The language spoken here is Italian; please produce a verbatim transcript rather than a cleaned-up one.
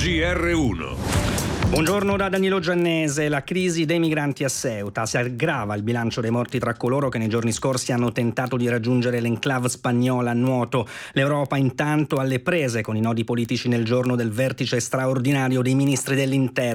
G R uno. Buongiorno da Danilo Giannese. La crisi dei migranti a Ceuta. Si aggrava il bilancio dei morti tra coloro che nei giorni scorsi hanno tentato di raggiungere l'enclave spagnola a nuoto. L'Europa intanto alle prese con i nodi politici nel giorno del vertice straordinario dei ministri dell'interno.